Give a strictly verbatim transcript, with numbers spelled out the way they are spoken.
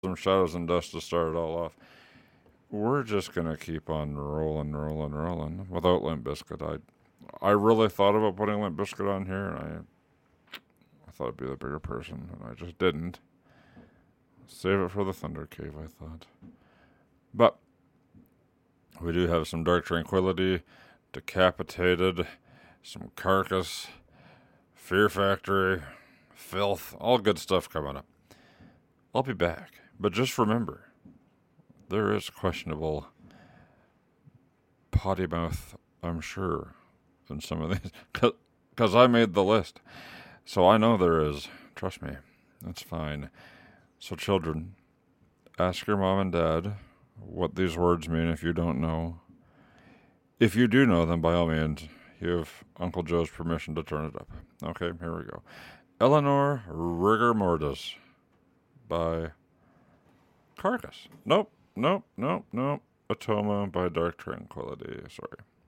some Shadows and Dust to start it all off. We're just gonna keep on rolling, rolling, rolling without Limp Bizkit. I, I really thought about putting Limp Bizkit on here, and I, I thought I'd be the bigger person, and I just didn't. Save it for the Thunder Cave, I thought. But we do have some Dark Tranquillity, Decapitated, some Carcass, Fear Factory, Filth, all good stuff coming up. I'll be back, but just remember, there is questionable potty mouth, I'm sure, in some of these, because I made the list. So I know there is. Trust me, that's fine. So children, ask your mom and dad what these words mean if you don't know. If you do know them, by all means, you have Uncle Joe's permission to turn it up. Okay, here we go. Eleanor Rigor Mortis by Carcass. Nope, nope, nope, nope. Atoma by Dark Tranquillity. Sorry.